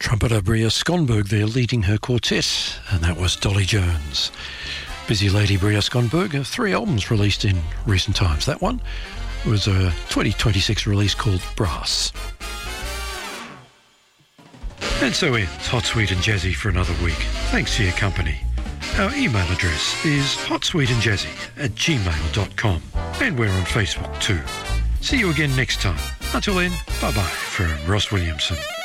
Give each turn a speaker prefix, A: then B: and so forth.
A: Trumpeter Bria Skonberg there leading her quartet, and that was Dolly Jones. Busy lady Bria Skonberg, 3 albums released in recent times. That one was a 2026 release called Brass. And so it's Hot, Sweet and Jazzy for another week. Thanks for your company. Our email address is hotsweetandjazzy@gmail.com, and we're on Facebook too. See you again next time. Until then, bye-bye from Ross Williamson.